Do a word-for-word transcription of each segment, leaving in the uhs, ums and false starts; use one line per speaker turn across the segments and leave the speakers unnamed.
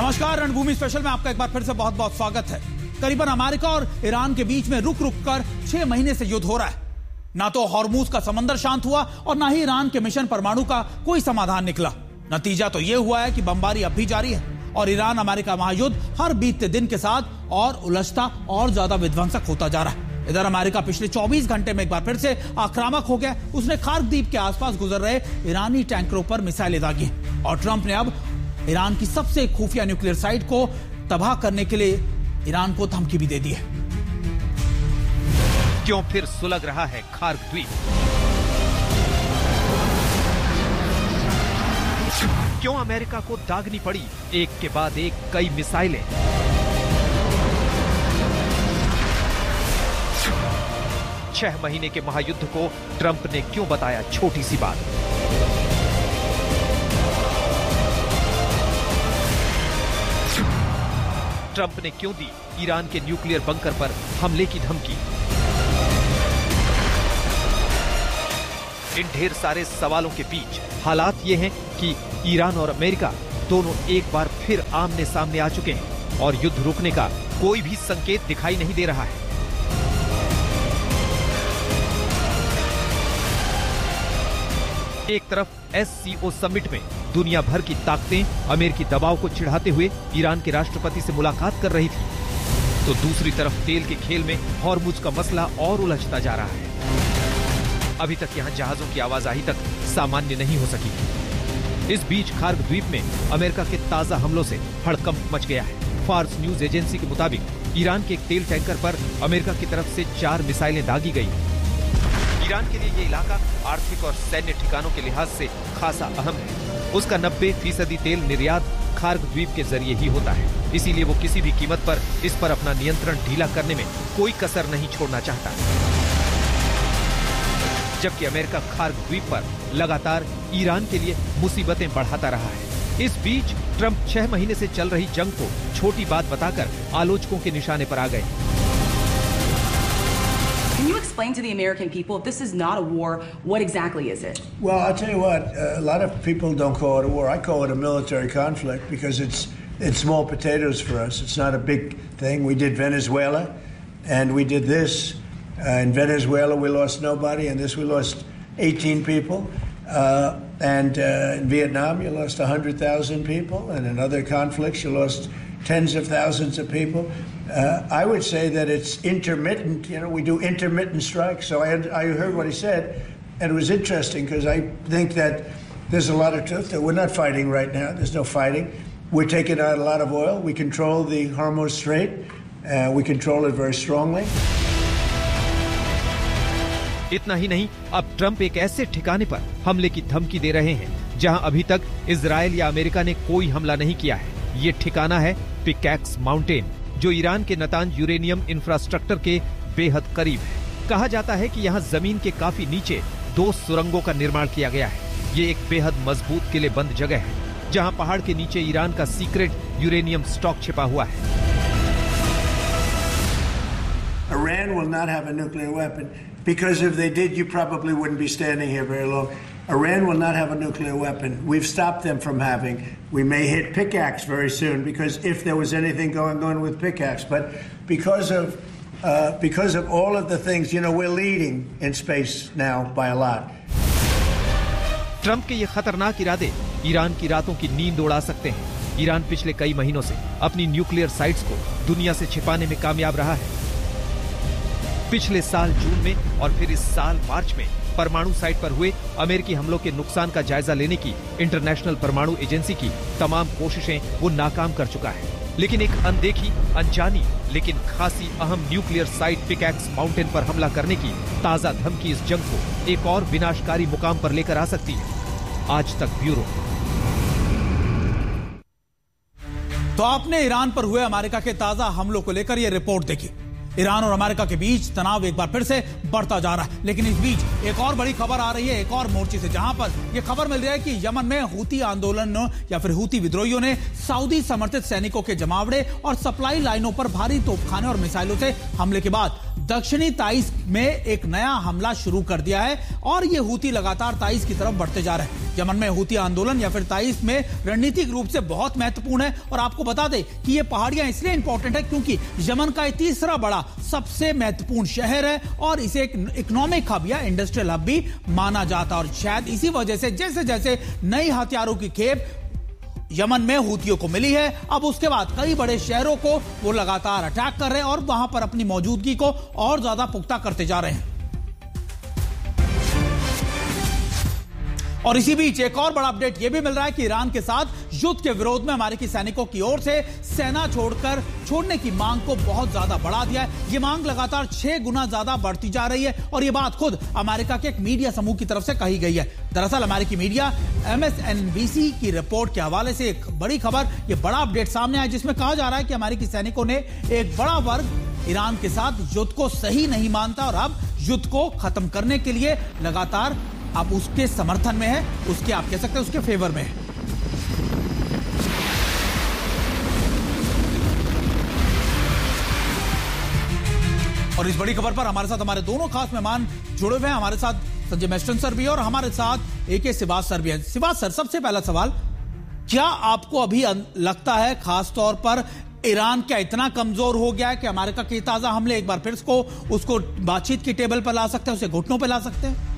नमस्कार, रणभूमि स्पेशल में आपका एक बार फिर से बहुत बहुत स्वागत है। करीबन अमेरिका और ईरान के बीच में रुक रुक कर छह महीने से युद्ध हो रहा है। ना तो हॉर्मूज का समंदर शांत हुआ और ना ही ईरान के मिशन परमाणु का कोई समाधान निकला। नतीजा तो यह हुआ है कि बमबारी अब भी जारी है और ईरान अमेरिका महायुद्ध हर बीतते दिन के साथ और उलझता और ज्यादा विध्वंसक होता जा रहा है। इधर अमेरिका पिछले चौबीस घंटे में एक बार फिर से आक्रामक हो गया। उसने खार्क द्वीप के आसपास गुजर रहे ईरानी टैंकरों पर मिसाइलें दागी और ट्रंप ने अब ईरान की सबसे खुफिया न्यूक्लियर साइट को तबाह करने के लिए ईरान को धमकी भी दे दी है।
क्यों फिर सुलग रहा है खार्क द्वीप? क्यों अमेरिका को दागनी पड़ी एक के बाद एक कई मिसाइलें? छह महीने के महायुद्ध को ट्रंप ने क्यों बताया छोटी सी बात? ट्रंप ने क्यों दी ईरान के न्यूक्लियर बंकर पर हमले की धमकी? इन ढेर सारे सवालों के बीच हालात ये हैं कि ईरान और अमेरिका दोनों एक बार फिर आमने सामने आ चुके हैं और युद्ध रुकने का कोई भी संकेत दिखाई नहीं दे रहा है। एक तरफ एस सी ओ समिट में दुनिया भर की ताकतें अमेरिकी दबाव को चिढ़ाते हुए ईरान के राष्ट्रपति से मुलाकात कर रही थी, तो दूसरी तरफ तेल के खेल में हॉर्मुज का मसला और उलझता जा रहा है। अभी तक यहां जहाजों की आवाजाही तक सामान्य नहीं हो सकी। इस बीच खार्क द्वीप में अमेरिका के ताजा हमलों से हड़कंप मच गया है। फार्स न्यूज एजेंसी के मुताबिक ईरान के एक तेल टैंकर पर अमेरिका की तरफ से चार मिसाइलें दागी गई। ईरान के लिए ये इलाका आर्थिक और सैन्य ठिकानों के लिहाज से खासा अहम है। उसका नब्बे फीसदी तेल निर्यात खार्क द्वीप के जरिए ही होता है, इसीलिए वो किसी भी कीमत पर इस पर अपना नियंत्रण ढीला करने में कोई कसर नहीं छोड़ना चाहता। जबकि अमेरिका खार्क द्वीप पर लगातार ईरान के लिए मुसीबतें बढ़ाता रहा है। इस बीच ट्रंप छह महीने से चल रही जंग को छोटी बात बताकर आलोचकों के निशाने पर आ गए।
Can you explain to the American people, if this is not a war, what exactly is it?
Well, I'll tell you what, uh, a lot of people don't call it a war. I call it a military conflict because it's it's small potatoes for us. It's not a big thing. We did Venezuela, and we did this. Uh, in Venezuela, we lost nobody, and this we lost eighteen people. Uh, and uh, in Vietnam, you lost one hundred thousand people, and in other conflicts, you lost tens of thousands of people. Uh, I would say that it's intermittent. You know, we do intermittent strikes. So I, had, I heard what he said, and it was interesting because I think that there's a lot of truth that we're not fighting right now. There's no fighting. We're taking out a lot of oil. We control the Hormuz Strait. Uh, we control it very strongly.
इतना ही नहीं, अब Trump एक ऐसे ठिकाने पर हमले की धमकी दे रहे हैं जहां अभी तक इजराइल या अमेरिका ने कोई हमला नहीं किया है। ये ठिकाना है पिकैक्स माउंटेन, जो ईरान के नतांज यूरेनियम इंफ्रास्ट्रक्चर के बेहद करीब है। कहा जाता है कि यहाँ जमीन के काफी नीचे दो सुरंगों का निर्माण किया गया है। ये एक बेहद मजबूत किलेबंद जगह है जहाँ पहाड़ के नीचे ईरान का सीक्रेट यूरेनियम स्टॉक छिपा हुआ है।
Iran will not have a nuclear weapon because if they did, you probably wouldn't be standing here very long. Iran will not have a nuclear weapon. We've stopped them from having. We may hit Pickaxe very soon because if there was anything going on with Pickaxe, but because of uh, because of all of the things, you know, we're leading in space now by a lot.
Trump के ये खतरनाक इरादे Iran की रातों की नींद उड़ा सकते हैं। ईरान पिछले कई महीनों से अपनी न्यूक्लियर साइट्स को दुनिया से छिपाने में कामयाब रहा है। पिछले साल जून में और फिर इस साल मार्च में परमाणु साइट पर हुए अमेरिकी हमलों के नुकसान का जायजा लेने की इंटरनेशनल परमाणु एजेंसी की तमाम कोशिशें वो नाकाम कर चुका है। लेकिन एक अनदेखी, अनजानी लेकिन खासी अहम न्यूक्लियर साइट पिकैक्स माउंटेन पर हमला करने की ताजा धमकी इस जंग को एक और विनाशकारी मुकाम पर लेकर आ सकती है। आज तक ब्यूरो।
तो आपने ईरान पर हुए अमेरिका के ताजा हमलों को लेकर यह रिपोर्ट देखी। ईरान और अमेरिका के बीच तनाव एक बार फिर से बढ़ता जा रहा है। लेकिन इस बीच एक और बड़ी खबर आ रही है एक और मोर्चे से, जहां पर यह खबर मिल रही है कि यमन में हूती आंदोलन या फिर हूती विद्रोहियों ने सऊदी समर्थित सैनिकों के जमावड़े और सप्लाई लाइनों पर भारी तोपखाने और मिसाइलों से हमले के बाद दक्षिणी ताइज में एक नया हमला शुरू कर दिया है और ये हूती लगातार ताइज की तरफ बढ़ते जा रहे हैं। यमन में हूती आंदोलन या फिर ताइज में रणनीतिक रूप से बहुत महत्वपूर्ण है और आपको बता दें कि ये पहाड़ियां इसलिए इंपॉर्टेंट है क्योंकि यमन का तीसरा बड़ा सबसे महत्वपूर्ण शहर है और इसे एक इकोनॉमिक हब या इंडस्ट्रियल हब भी माना जाता है और शायद इसी वजह से जैसे जैसे नई हथियारों की खेप यमन में हूतियों को मिली है, अब उसके बाद कई बड़े शहरों को वो लगातार अटैक कर रहे हैं और वहां पर अपनी मौजूदगी को और ज्यादा पुख्ता करते जा रहे हैं। और इसी बीच एक और बड़ा अपडेट यह भी मिल रहा है कि ईरान के साथ युद्ध के विरोध में अमेरिकी सैनिकों की ओर से सेना छोड़कर छोड़ने की मांग को बहुत ज्यादा बढ़ा दिया है। यह मांग लगातार छह गुना ज्यादा बढ़ती जा रही है और यह बात खुद अमेरिका के एक मीडिया समूह की तरफ से कही गई है। दरअसल अमेरिकी media M S N B C की रिपोर्ट के हवाले से एक बड़ी खबर, यह बड़ा अपडेट सामने आया जिसमें कहा जा रहा है कि अमेरिकी सैनिकों ने एक बड़ा वर्ग ईरान के साथ युद्ध को सही नहीं मानता और अब युद्ध को खत्म करने के लिए लगातार अब उसके समर्थन में है, उसके आप कह सकते हैं उसके फेवर में है। और इस बड़ी खबर पर हमारे साथ हमारे दोनों खास मेहमान जुड़े हुए हैं। हमारे साथ संजय मेस्ट्रन सर भी और हमारे साथ ए के सिवाज सर भी हैं। सिवाज सर, सबसे पहला सवाल, क्या आपको अभी लगता है खास तौर पर ईरान क्या इतना कमजोर हो गया है कि अमेरिका के ताजा हमले एक बार फिर उसको उसको बातचीत की टेबल पर ला सकते हैं, उसे घुटनों पर ला सकते हैं?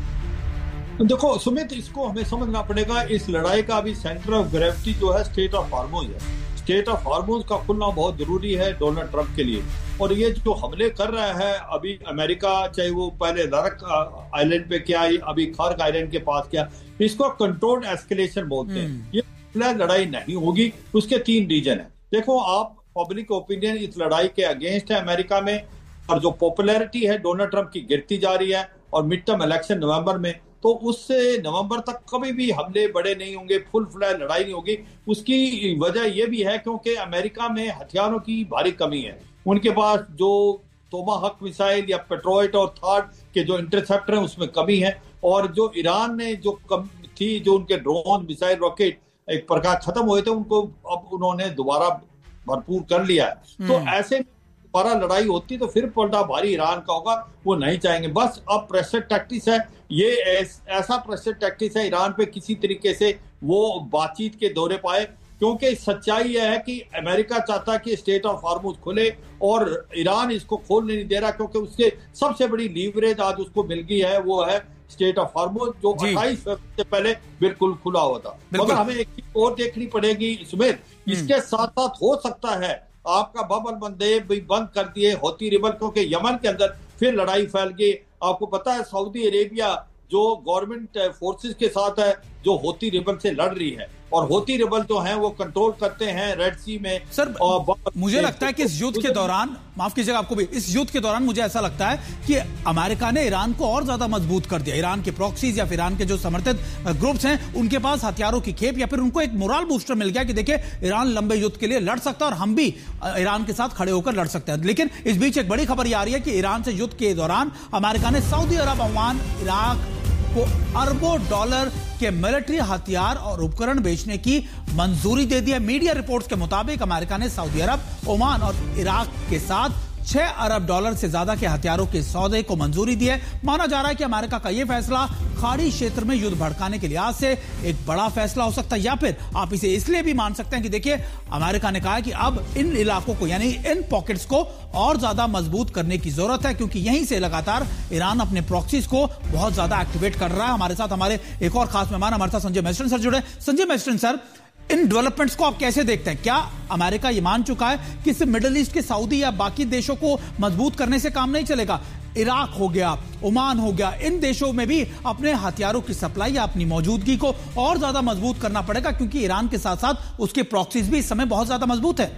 देखो सुमित, इसको हमें समझना पड़ेगा, इस लड़ाई का अभी सेंटर ऑफ ग्रेविटी जो है स्टेट ऑफ हार्मोज है। स्टेट ऑफ हार्मोज का खुलना बहुत जरूरी है डोनाल्ड ट्रंप के लिए। और ये जो हमले कर रहा है अभी अमेरिका, चाहे वो पहले लरक आइलैंड पे क्या, अभी खार्क आइलैंड के पास क्या, इसको कंट्रोल्ड एस्केलेशन बोलते हैं। ये लड़ाई नहीं होगी। उसके तीन रीजन है। देखो, आप पब्लिक ओपिनियन इस लड़ाई के अगेंस्ट है अमेरिका में और जो पॉपुलैरिटी है डोनाल्ड ट्रंप की गिरती जा रही है और मिड टर्म इलेक्शन नवंबर में, तो उससे नवंबर तक कभी भी हमले बड़े नहीं होंगे, फुल फ्लैश लड़ाई नहीं होगी। उसकी वजह यह भी है क्योंकि अमेरिका में हथियारों की भारी कमी है। उनके पास जो तोमाहक मिसाइल या पेट्रोइट और थर्ड के जो इंटरसेप्टर हैं उसमें कमी है और जो ईरान ने जो कम थी, जो उनके ड्रोन मिसाइल रॉकेट एक प्रकार खत्म हुए थे, उनको अब उन्होंने दोबारा भरपूर कर लिया है। तो ऐसे दोबारा लड़ाई होती तो फिर पलटा भारी ईरान का होगा, वो नहीं चाहेंगे। बस अब प्रेशर टैक्टिक्स है, ये ऐसा प्रेशर टैक्टिक्स है ईरान पे किसी तरीके से वो बातचीत के दौरे पाए, क्योंकि सच्चाई यह है कि अमेरिका चाहता है कि स्टेट ऑफ हार्मोज खुले और ईरान इसको खोलने नहीं दे रहा, क्योंकि उसके सबसे बड़ी लीवरेज आज उसको मिल गई है, वो है स्टेट ऑफ हार्मोज, जो अट्ठाईस फरवरी से पहले बिल्कुल खुला हुआ था। मगर हमें एक चीज और देखनी पड़ेगी सुमित, इसके साथ साथ हो सकता है आपका बबल मंदेब भी बंद कर दिए हौती रिबल, क्योंकि यमन के अंदर फिर लड़ाई फैल गई। आपको पता है सऊदी अरेबिया जो गवर्नमेंट फोर्सेस के साथ है, जो हौती रिबल से लड़ रही है, और हौती रिबल जो हैं वो कंट्रोल करते हैं रेड सी में।
सर, मुझे लगता है कि इस युद्ध के दौरान, माफ कीजिएगा आपको भी, इस युद्ध के दौरान मुझे ऐसा लगता है कि अमेरिका ने ईरान को और ज्यादा मजबूत कर दिया। ईरान के प्रॉक्सीज या फिर ईरान के जो समर्थित ग्रुप्स हैं, उनके पास हथियारों की खेप या फिर उनको एक मोरल बूस्टर मिल गया कि देखिए ईरान लंबे युद्ध के लिए लड़ सकता है और हम भी ईरान के साथ खड़े होकर लड़ सकते हैं। लेकिन इस बीच एक बड़ी खबर यह आ रही है कि ईरान से युद्ध के दौरान अमेरिका ने सऊदी अरब, ओमान, इराक को अरबों डॉलर के मिलिट्री हथियार और उपकरण बेचने की मंजूरी दे दी है। मीडिया रिपोर्ट्स के मुताबिक अमेरिका ने सऊदी अरब, ओमान और इराक के साथ छह अरब डॉलर से ज्यादा के हथियारों के सौदे को मंजूरी दी है। माना जा रहा है कि अमेरिका का यह फैसला खाड़ी क्षेत्र में युद्ध भड़काने के लिहाज से एक बड़ा फैसला हो सकता है, या फिर आप इसे इसलिए भी मान सकते हैं कि देखिए अमेरिका ने कहा है कि अब इन इलाकों को, यानी इन पॉकेट्स को और ज्यादा मजबूत करने की जरूरत है, क्योंकि यहीं से लगातार ईरान अपने प्रॉक्सीज को बहुत ज्यादा एक्टिवेट कर रहा है। हमारे साथ हमारे एक और खास मेहमान हमारे साथ संजय मेस्ट्रन सर जुड़े। संजय मेस्ट्रन सर, इन डेवलपमेंट्स को आप कैसे देखते हैं? क्या अमेरिका ये मान चुका है कि सिर्फ मिडिल ईस्ट के सऊदी या बाकी देशों को मजबूत करने से काम नहीं चलेगा? इराक हो गया, ओमान हो गया, इन देशों में भी अपने हथियारों की सप्लाई या अपनी मौजूदगी को और ज्यादा मजबूत करना पड़ेगा, क्योंकि ईरान के साथ साथ उसके प्रॉक्सीज भी इस समय बहुत ज्यादा मजबूत है।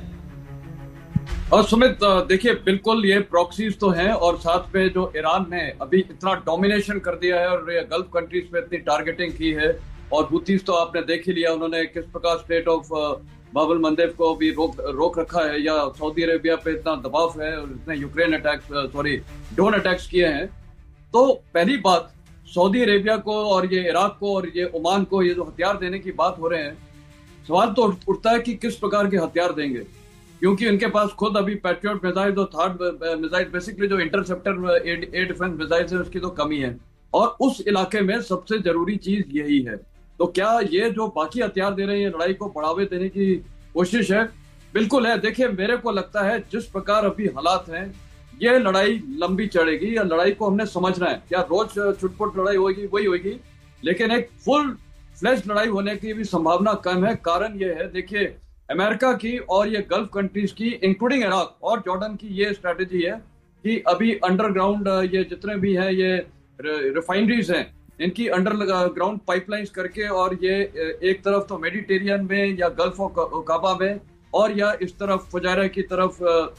और सुमित, देखिए बिल्कुल ये प्रॉक्सीज तो हैं, और साथ में जो ईरान ने अभी इतना डोमिनेशन कर दिया है और ये गल्फ कंट्रीज में इतनी टारगेटिंग की है, और हुतीज तो आपने देख ही लिया उन्होंने किस प्रकार स्टेट ऑफ बाबुल मंदेव को भी रोक रोक रखा है, या सऊदी अरेबिया पे इतना दबाव है और इसने Ukraine attack sorry drone attacks किए हैं। तो पहली बात, सऊदी अरेबिया को और ये इराक को और ये ओमान को ये जो हथियार देने की बात हो रहे हैं, सवाल तो उठता है कि किस प्रकार के हथियार देंगे, क्योंकि उनके पास खुद अभी पैट्रियट मिसाइल और थर्ड मिसाइल, बेसिकली जो इंटरसेप्टर एयर डिफेंस मिसाइल है उसकी तो कमी है, और उस इलाके में सबसे जरूरी चीज यही है। तो क्या ये जो बाकी हथियार दे रहे हैं लड़ाई को बढ़ावे देने की कोशिश है? बिल्कुल है। देखिए, मेरे को लगता है जिस प्रकार अभी हालात हैं, ये लड़ाई लंबी चढ़ेगी, या लड़ाई को हमने समझना है। क्या रोज छुटपुट लड़ाई होगी? वही होगी, लेकिन एक फुल फ्लैश लड़ाई होने की भी संभावना कम है। कारण ये है, देखिए, अमेरिका की और ये गल्फ कंट्रीज की, इंक्लूडिंग इराक और जॉर्डन की, ये स्ट्रेटेजी है कि अभी अंडरग्राउंड ये जितने भी हैं ये रिफाइनरीज हैं, इनकी अंडरग्राउंड पाइपलाइंस करके, और ये एक तरफ तो मेडिटेरियन में या गल्फ ऑफ काबा में, और या इस तरफ फुजायरा की तरफ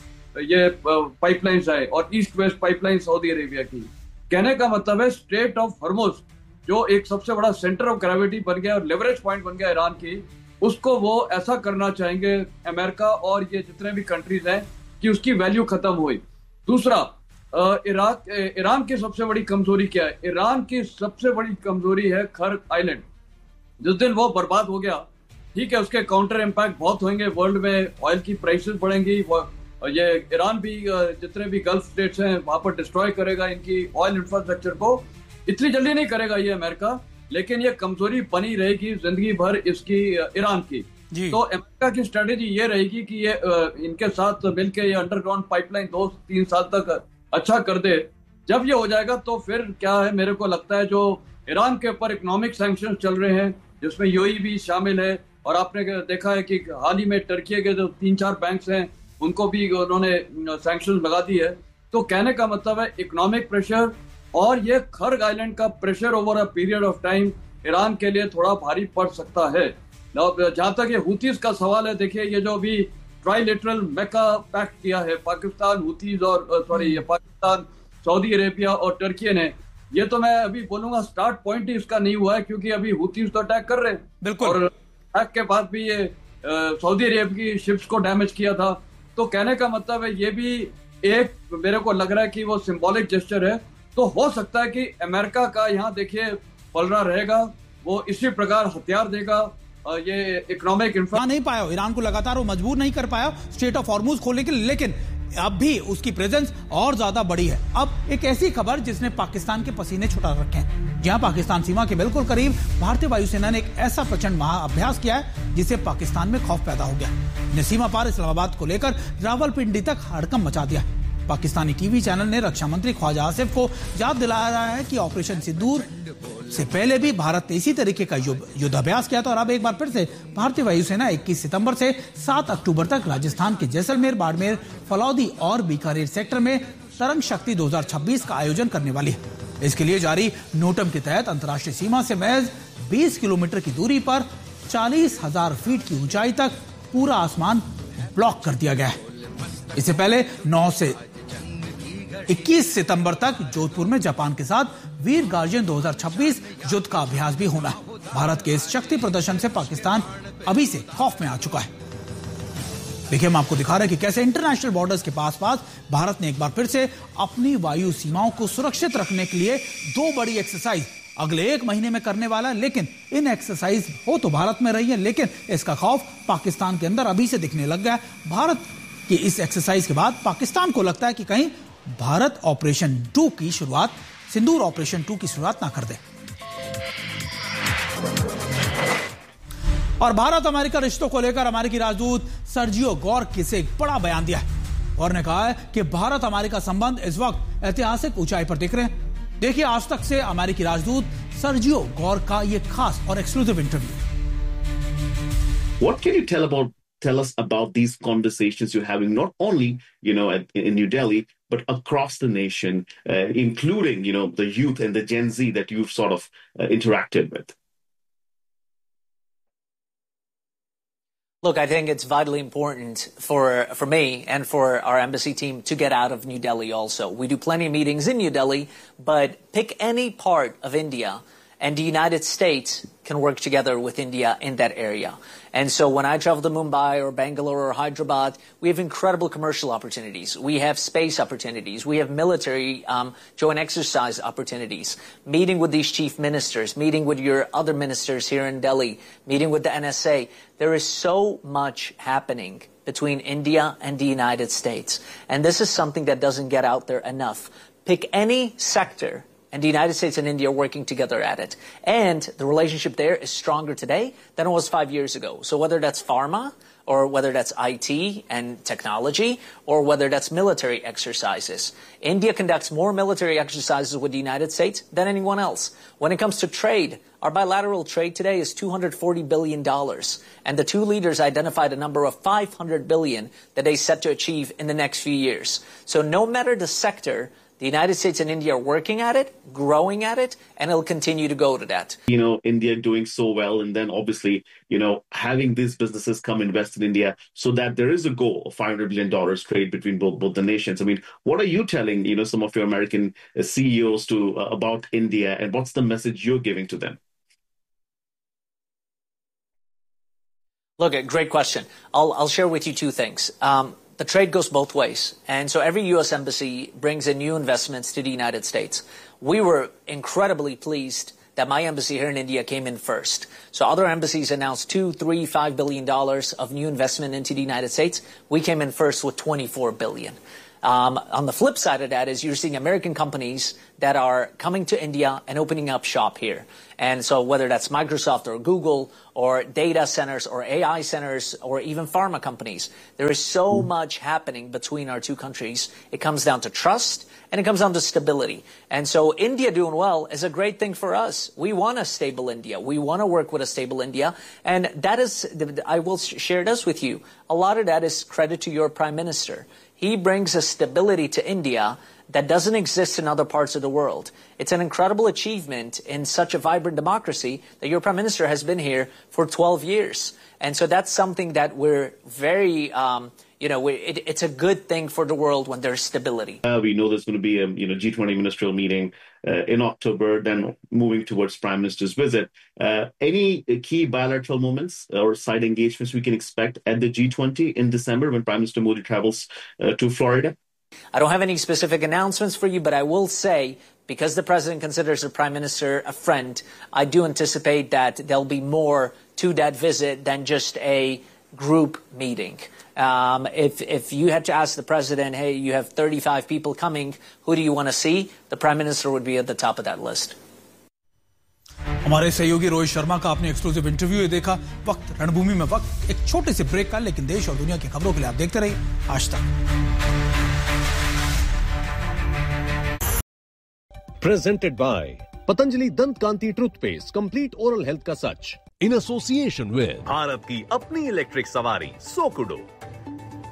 ये पाइपलाइंस आए, और east west pipeline Saudi Arabia की। कहने का मतलब है स्ट्रेट ऑफ हॉर्मुज, जो एक सबसे बड़ा सेंटर ऑफ ग्रेविटी बन गया और लेवरेज पॉइंट बन गया ईरान की, उसको वो ऐसा करना चाहेंगे अमेरिका और ये जितने भी कंट्रीज हैं कि उसकी वैल्यू खत्म हुई। दूसरा, इराक ईरान की सबसे बड़ी कमजोरी क्या है? ईरान की सबसे बड़ी कमजोरी है खर्ग आइलैंड। जिस दिन वो बर्बाद हो गया, ठीक है, उसके काउंटर इम्पैक्ट बहुत होंगे, वर्ल्ड में ऑयल की प्राइसेस बढ़ेंगी, ये ईरान भी जितने भी गल्फ स्टेट्स हैं वहां पर डिस्ट्रॉय करेगा इनकी ऑयल इंफ्रास्ट्रक्चर को। इतनी जल्दी नहीं करेगा ये अमेरिका, लेकिन ये कमजोरी बनी रहेगी जिंदगी भर इसकी ईरान की। तो अमेरिका की स्ट्रेटेजी ये रहेगी कि ये इनके साथ मिलकर ये अंडरग्राउंड पाइपलाइन दो तीन साल तक अच्छा कर दे। जब ये हो जाएगा तो फिर क्या है, मेरे को लगता है जो ईरान के ऊपर इकोनॉमिक सैंक्शंस चल रहे हैं, जिसमें यूएई भी शामिल है, और आपने देखा है कि हाल ही में टर्की के जो तीन चार बैंक्स हैं उनको भी उन्होंने सैंक्शंस लगा दी है। तो कहने का मतलब है इकोनॉमिक प्रेशर और ये खर्ग आइलैंड का pressure over a period of time Iran के लिए थोड़ा भारी पड़ सकता है। जहां तक ये हुतीज का सवाल है, देखिए ये जो अभी ट्राइलेटरल मेका पैक्ट किया है पाकिस्तान, हुतीज और सॉरी ये पाकिस्तान, सऊदी अरेबिया और टर्की ने, ये तो मैं अभी बोलूंगा स्टार्ट पॉइंट ही इसका नहीं हुआ है, क्योंकि अभी हुतीज तो अटैक कर रहे हैं।
बिल्कुल।
और अटैक के बाद भी ये सऊदी अरेबिया की शिप्स को डैमेज किया था। तो कहने का मतलब है ये भी एक, मेरे को लग रहा है कि वो सिंबॉलिक जेस्चर है। तो हो सकता है कि अमेरिका का यहाँ देखिए पलड़ा रहेगा, वो इसी प्रकार हथियार देगा, ये इकोनॉमिक इंफ्रा
नहीं पाया, ईरान को लगातार वो मजबूर नहीं कर पाया स्ट्रेट ऑफ हॉर्मुज खोलने के लिए, लेकिन अब भी उसकी प्रेजेंस और ज्यादा बड़ी है। अब एक ऐसी खबर जिसने पाकिस्तान के पसीने छुटा रखे हैं, जहां पाकिस्तान सीमा के बिल्कुल करीब भारतीय वायुसेना ने एक ऐसा प्रचंड महाअभ्यास किया है जिससे पाकिस्तान में खौफ पैदा हो गया, ने सीमा पार इस्लामाबाद को लेकर रावलपिंडी तक हड़कंप मचा दिया। पाकिस्तानी टीवी चैनल ने रक्षा मंत्री ख्वाजा आसिफ को याद दिलाया रहा है कि ऑपरेशन सिंदूर से पहले भी भारत ने इसी तरीके का युद्धाभ्यास किया था, और अब एक बार फिर से भारतीय वायुसेना इक्कीस सितंबर से सात अक्टूबर तक राजस्थान के जैसलमेर, बाड़मेर, फलौदी और बीकानेर सेक्टर में तरंग शक्ति दो हज़ार छब्बीस का आयोजन करने वाली है। इसके लिए जारी नोटम के तहत अंतर्राष्ट्रीय सीमा से महज बीस किलोमीटर की दूरी पर चालीस हजार फीट की ऊंचाई तक पूरा आसमान ब्लॉक कर दिया गया है। इससे पहले नौ से इक्कीस सितंबर तक जोधपुर में जापान के साथ वीर गार्जियन दो हज़ार छब्बीस युद्ध का अभ्यास भी होना है। भारत के इस शक्ति प्रदर्शन से पाकिस्तान अभी से खौफ में आ चुका है। देखिए, हम आपको दिखा रहे हैं कि कैसे इंटरनेशनल बॉर्डर्स के पास पास भारत ने एक बार फिर से अपनी वायु सीमाओं को सुरक्षित रखने के लिए दो बड़ी एक्सरसाइज अगले एक महीने में करने वाला है। लेकिन इन एक्सरसाइज हो तो भारत में रही है, लेकिन इसका खौफ पाकिस्तान के अंदर अभी से दिखने लग गया है। भारत की इस एक्सरसाइज के बाद पाकिस्तान को लगता है कि कहीं भारत ऑपरेशन टू की शुरुआत, सिंदूर ऑपरेशन टू की शुरुआत ना कर दे। और भारत अमेरिका रिश्तों को लेकर अमेरिकी राजदूत सर्जियो गॉर्क से एक बड़ा बयान दिया है। गॉर्क ने कहा है कि भारत अमेरिका संबंध इस वक्त ऐतिहासिक ऊंचाई पर दिख रहे हैं। देखिए आज तक से अमेरिकी राजदूत सर्जियो गॉर्क का यह खास और exclusive interview.
What can you tell about tell us about these conversations you're having, not only, you know, at, in New Delhi, but across the nation, uh, including, you know, the youth and the Gen Z that you've sort of uh, interacted with?
Look, I think it's vitally important for, for me and for our embassy team to get out of New Delhi also. We do plenty of meetings in New Delhi, but pick any part of India and the United States can work together with India in that area. And so when I travel to Mumbai or Bangalore or Hyderabad, we have incredible commercial opportunities. We have space opportunities. We have military um, joint exercise opportunities. Meeting with these chief ministers, meeting with your other ministers here in Delhi, meeting with the N S A. There is so much happening between India and the United States. And this is something that doesn't get out there enough. Pick any sector, and the United States and India are working together at it. And the relationship there is stronger today than it was five years ago. So whether that's pharma, or whether that's I T and technology, or whether that's military exercises. India conducts more military exercises with the United States than anyone else. When it comes to trade, our bilateral trade today is two hundred forty billion dollars. And the two leaders identified a number of five hundred billion dollars that they set to achieve in the next few years. So no matter the sector, the United States and India are working at it, growing at it, and it'll continue to go to that.
You know, India doing so well, and then obviously, you know, having these businesses come invest in India so that there is a goal of five hundred billion dollars trade between both, both the nations. I mean, what are you telling, you know, some of your American C E Os to uh, about India, and what's the message you're giving to them?
Look, great question. I'll, I'll share with you two things. Um, The trade goes both ways. And so every U S embassy brings in new investments to the United States. We were incredibly pleased that my embassy here in India came in first. So other embassies announced two, three, five billion dollars of new investment into the United States. We came in first with twenty-four billion. Um, on the flip side of that is you're seeing American companies that are coming to India and opening up shop here. And so whether that's Microsoft or Google or data centers or A I centers or even pharma companies, there is so much happening between our two countries. It comes down to trust and it comes down to stability. And so India doing well is a great thing for us. We want a stable India. We want to work with a stable India. And that is, I will share this with you. A lot of that is credit to your Prime Minister. He brings a stability to India that doesn't exist in other parts of the world. It's an incredible achievement in such a vibrant democracy that your Prime Minister has been here for twelve years. And so that's something that we're very, um, you know, we, it, it's a good thing for the world when there's stability.
Uh, we know there's going to be a you know G twenty ministerial meeting uh, in October, then moving towards Prime Minister's visit. Uh, any key bilateral moments or side engagements we can expect at the G twenty in December when Prime Minister Modi travels uh, to Florida?
I don't have any specific announcements for you, but I will say, because the president considers the prime minister a friend, I do anticipate that there'll be more to that visit than just a group meeting. Um, if, if you had to ask the president, hey, you have thirty-five people coming, who do you want to see? The prime minister would be at the top of that list.
हमारे सहयोगी रोहित शर्मा का आपने exclusive interview ये देखा। वक्त रणभूमि में वक्त एक छोटे से ब्रेक का, लेकिन देश और दुनिया की खबरों के लिए आप देखते रहिए आज तक।
Presented by Patanjali Dant Kanti Toothpaste, complete oral health का सच, in association with
भारत की अपनी इलेक्ट्रिक सवारी सोकुडो,